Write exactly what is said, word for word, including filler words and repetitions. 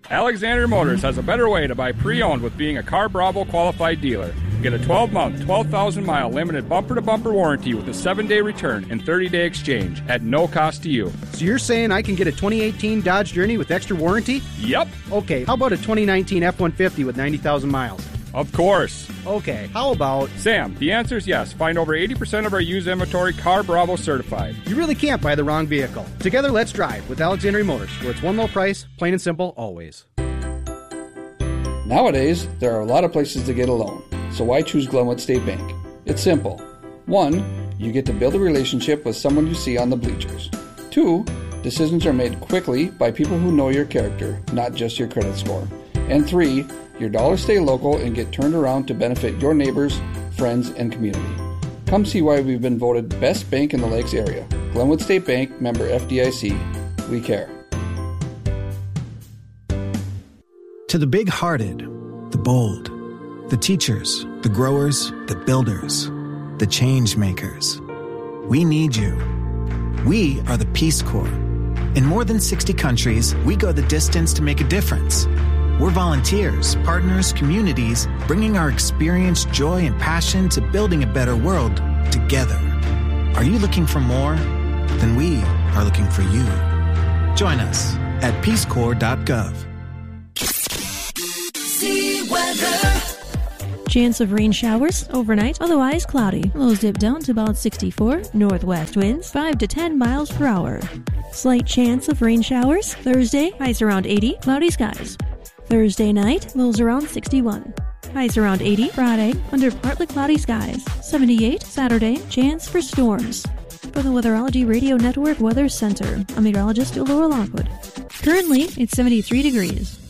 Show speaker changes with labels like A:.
A: Alexander Motors has a better way to buy pre-owned with being a Car Bravo qualified dealer. Get a twelve-month, twelve thousand mile limited bumper-to-bumper warranty with a seven-day return and thirty-day exchange at no cost to you.
B: So you're saying I can get a twenty eighteen Dodge Journey with extra warranty?
A: Yep.
B: Okay, how about a twenty nineteen F one fifty with ninety thousand miles?
A: Of course.
B: Okay, how about...
A: Sam, the answer is yes. Find over eighty percent of our used inventory Car Bravo certified.
B: You really can't buy the wrong vehicle. Together, let's drive with Alexandria Motors, where it's one low price, plain and simple, always.
C: Nowadays, there are a lot of places to get a loan. So why choose Glenwood State Bank? It's simple. One, you get to build a relationship with someone you see on the bleachers. Two, decisions are made quickly by people who know your character, not just your credit score. And three, your dollars stay local and get turned around to benefit your neighbors, friends, and community. Come see why we've been voted best bank in the Lakes area. Glenwood State Bank, member F D I C. We care.
D: To the big-hearted, the bold, the teachers, the growers, the builders, the change makers. We need you. We are the Peace Corps. In more than sixty countries, we go the distance to make a difference. We're volunteers, partners, communities, bringing our experience, joy, and passion to building a better world together. Are you looking for more? Then we are looking for you. Join us at peace corps dot gov.
E: See weather.
F: Chance of rain showers overnight, otherwise cloudy. Lows dip down to about sixty-four. Northwest winds five to ten miles per hour. Slight chance of rain showers Thursday, highs around eighty, cloudy skies. Thursday night, lows around sixty-one. Highs around eighty. Friday, under partly cloudy skies. seventy-eight. Saturday, chance for storms. For the Weatherology Radio Network Weather Center, I'm meteorologist Laura Lockwood. Currently, it's seventy-three degrees.